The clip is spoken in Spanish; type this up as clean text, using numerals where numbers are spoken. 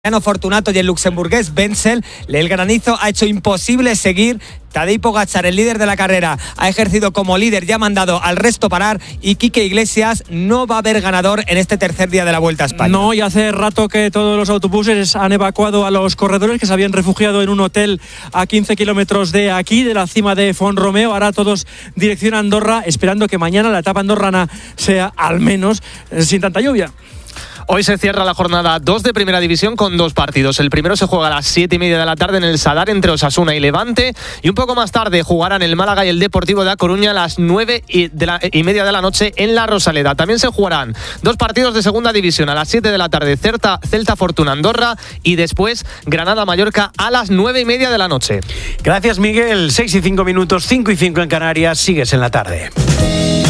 Fortunato y el luxemburgués Wenzel. El granizo ha hecho imposible seguir. Tadej Pogačar, el líder de la carrera, ha ejercido como líder y ha mandado al resto parar, y Quique Iglesias no va a haber ganador en este tercer día de la Vuelta a España. No, y hace rato que todos los autobuses han evacuado a los corredores que se habían refugiado en un hotel a 15 kilómetros de aquí, de la cima de Font-Romeu. Ahora todos dirección a Andorra, esperando que mañana la etapa andorrana sea al menos sin tanta lluvia. Hoy se cierra la jornada 2 de Primera División con dos partidos. El primero se juega a las 7:30 de la tarde en el Sadar entre Osasuna y Levante, y un poco más tarde jugarán el Málaga y el Deportivo de A Coruña a las 9:30 de la noche en la Rosaleda. También se jugarán dos partidos de Segunda División a las 7 de la tarde, Celta Fortuna Andorra, y después Granada Mallorca a las 9:30 de la noche. Gracias, Miguel. 6:05, 5:05 en Canarias. Sigues en la tarde.